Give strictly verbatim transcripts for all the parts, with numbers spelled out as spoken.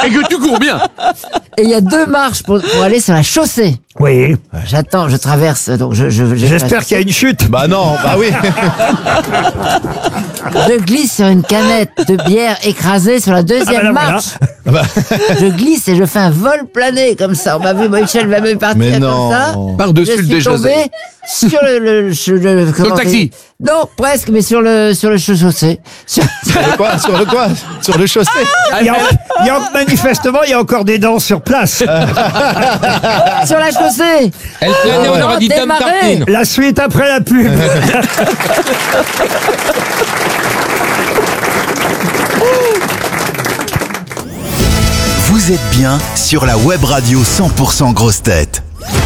Et que tu cours bien. Et il y a deux marches pour, pour aller sur la chaussée. Oui. J'attends, je traverse, donc je... je, je J'espère qu'il y a une chute. Bah non, bah oui. Je glisse sur une canette de bière écrasée sur la deuxième Ah bah là, marche. Voilà. Je glisse et je fais un vol plané comme ça. On m'a vu, Michel va me partir Mais comme non. ça. Par-dessus Je le suis déjà. tombé sur le, le, sur le, Sur le taxi. Non, presque, mais sur le sur le chaussée. Sur, Sur le quoi Sur le quoi Sur le chaussée. Il y a, il y a- manifestement, il y a encore des dents sur place. sur la chaussée. Elle planait, on aurait dit Tom Démarrer. Tartine. La suite après la pub. Vous êtes bien sur la web radio cent pour cent Grosses Têtes.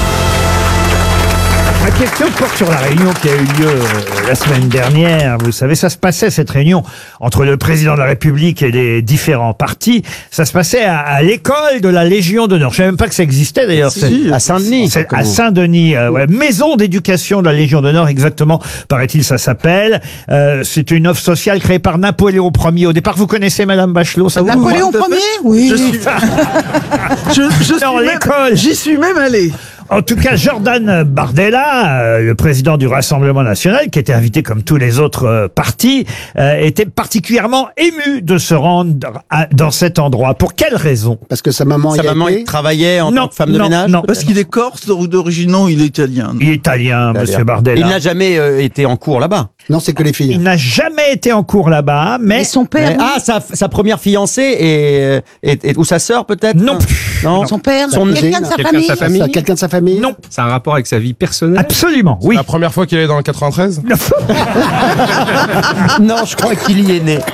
Ma question porte sur la réunion qui a eu lieu euh, la semaine dernière. Vous savez, ça se passait, cette réunion, entre le président de la République et les différents partis. Ça se passait à, à l'école de la Légion d'honneur. Je ne savais même pas que ça existait, d'ailleurs. C'est- à Saint-Denis. C'est à Saint-Denis, euh, ouais, maison d'éducation de la Légion d'honneur, exactement, paraît-il, ça s'appelle. Euh, c'est une offre sociale créée par Napoléon Ier. Au départ, vous connaissez Madame Bachelot, ça vous Napoléon parle? Ier, oui. Je suis, je, je Dans suis même- l'école. J'y suis même allé. En tout cas, Jordan Bardella, euh, le président du Rassemblement national, qui était invité comme tous les autres euh, partis, euh, était particulièrement ému de se rendre à- dans cet endroit. Pour quelle raison? Parce que sa maman Sa y a maman, été. il travaillait en Non, tant que femme de non, ménage. non. Parce qu'il est corse ou d'origine, non, il est italien. Il est italien, monsieur Bardella. Il n'a jamais euh, été en cours là-bas. Non, c'est que les filles. Il n'a jamais été en cours là-bas, mais Et son père, Mais- ah, sa, sa première fiancée et, et, et- ou sa sœur peut-être. non plus. Non. son père, Son- quelqu'un de sa quelqu'un de famille. sa famille. Ça, quelqu'un de sa famille. Non, C'est un rapport avec sa vie personnelle. absolument, oui. La première fois qu'il est dans le quatre-vingt-treize. Non, je crois qu'il y est né.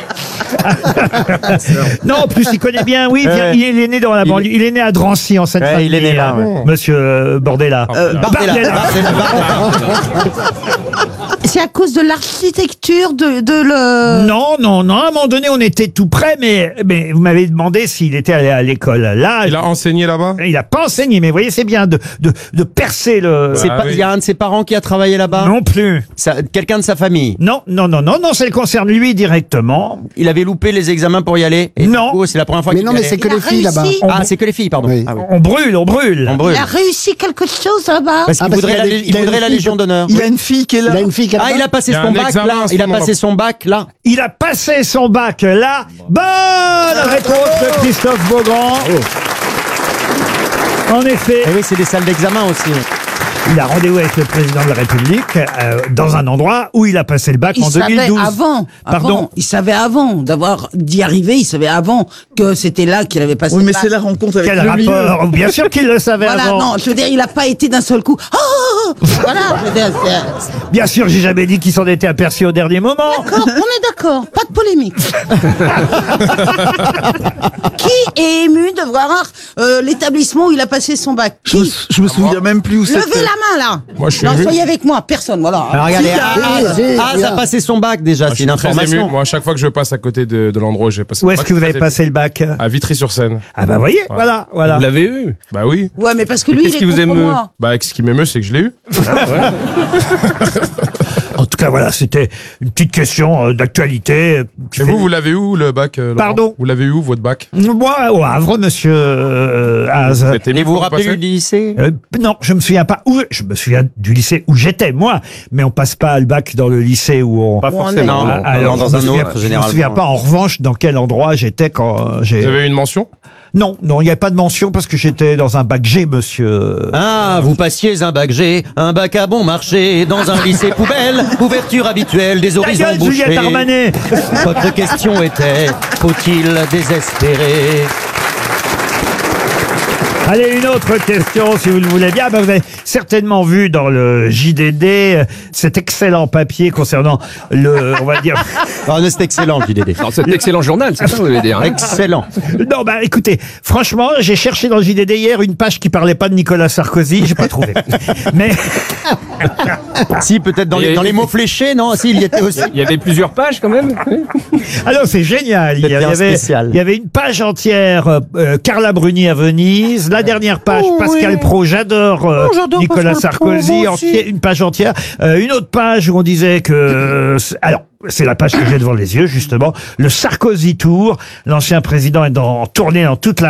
Non, en plus, il connaît bien, oui, bien, Ouais. il est né dans la Il- banlieue. Il est né à Drancy, en Seine-Saint-Denis. Ouais, il est né là, ouais. Monsieur euh, Bordella. Euh, Bardella. Bardella. Bardella. C'est à cause de l'architecture de, de le. Non, non, non. À un moment donné, on était tout près, mais, mais vous m'avez demandé s'il était allé à l'école. Là, Il a enseigné là-bas. il a pas enseigné, mais vous voyez, c'est bien de, de, de percer le... C'est Ah pas- oui. Il y a un de ses parents qui a travaillé là-bas. Non plus. Ça- Quelqu'un de sa famille. Non, non, non, non, non, ça le concerne lui directement. Il avait loupé les examens pour y aller. Et Non. du coup, c'est la première fois Mais qu'il non, y mais allait. c'est que Il a les filles là-bas. réussi. Ah, c'est que les filles, pardon. Oui. Ah oui. On brûle, on brûle. On brûle. Il a réussi quelque chose là-bas. Parce qu'il Ah, parce voudrait, qu'il a la, des- il il a voudrait une la fille Légion que- d'honneur. Il a une fille qui est là. Il a une fille qui a Ah, il a passé Il y a son un bac examen là. en ce Il a moment. passé son bac là. Il a passé son bac là. Bonne réponse de Christophe Beaugrand. En effet, Eh oui, c'est des salles d'examen aussi. il a rendez-vous avec le président de la République euh, dans un endroit où il a passé le bac Il en savait deux mille douze. avant, Pardon. avant, il savait avant d'avoir d'y arriver, il savait avant que c'était là qu'il avait passé Oui, le mais bac. c'est la rencontre avec Quel le milieu. rapport? Bien sûr qu'il le savait Voilà, avant. non, je veux dire, il a pas été d'un seul coup. Oh, voilà, je veux dire, c'est- Bien sûr, j'ai jamais dit qu'il s'en était aperçu au dernier moment. D'accord, on est d'accord, pas de polémique. Qui est ému de voir euh, l'établissement où il a passé son bac? Je me, Qui je me souviens même plus où c'était. Levez la main là. Moi, je suis Non, ému. soyez avec moi, personne, voilà. Alors regardez, Si, ah, si, ah, si, ah, si, ça a si. passé son bac déjà, Moi, c'est je une suis très ému. information. Moi, à chaque fois que je passe à côté de, de l'endroit où j'ai passé. Où le est-ce bac, que vous je avez suis passé le bac? À Vitry-sur-Seine. Ah bah voyez, voilà, voilà. Vous l'avez eu. Bah oui. Ouais, mais parce que lui, qu'est-ce il qui est vous contre émeut moi. Bah, ce qui m'émeut, c'est que je l'ai eu. En tout cas, voilà, c'était une petite question euh, d'actualité. euh, qui Et fait- vous, vous l'avez où le bac euh, Laurent Pardon Vous l'avez où votre bac Moi, au Havre, monsieur euh, Az. C'était Et ému vous vous pour rappelez passer du lycée? Euh, non, je me souviens pas où. Je me souviens du lycée où j'étais, moi. Mais on passe pas le bac dans le lycée où on. Pas Où on forcément. Non, Ah, alors, dans je me un souviens- autre, Je me généralement. souviens pas en revanche dans quel endroit j'étais quand euh, Vous j'ai. avez eu une mention Non, non, il n'y avait pas de mention parce que j'étais dans un bac G, monsieur. Ah, vous passiez un bac G, un bac à bon marché, dans un lycée poubelle, ouverture habituelle des Ta horizons gueule, bouchés. Juliette Armanet. Votre question était, faut-il désespérer? Allez, une autre question, si vous le voulez bien. Ben, vous avez certainement vu dans le J D D euh, cet excellent papier concernant le, on va dire. Ah, c'est excellent, le J D D. Non, c'est un excellent journal, c'est ça, vous voulez dire. hein. Excellent. Non, bah écoutez, franchement, j'ai cherché dans le J D D hier une page qui parlait pas de Nicolas Sarkozy, j'ai pas trouvé. Mais Si, peut-être dans, les, dans les mots fléchés, non? Si, il y était aussi. Il y avait plusieurs pages quand même. alors c'est génial. Il y, C'était un avait, spécial. il y avait une page entière euh, euh, Carla Bruni à Venise, la dernière page Oh, Pascal oui. Pro, j'adore euh, Oh, j'adore Nicolas Pascal Pro, Sarkozy, moi aussi. entier- une page entière, Euh, une autre page où on disait que euh, c'est- alors c'est la page que j'ai devant les yeux justement, le Sarkozy Tour, l'ancien président est en tournée dans toute la